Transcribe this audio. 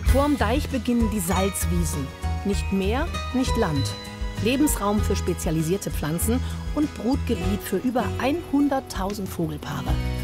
Vorm Deich beginnen die Salzwiesen. Nicht Meer, nicht Land. Lebensraum für spezialisierte Pflanzen und Brutgebiet für über 100.000 Vogelpaare.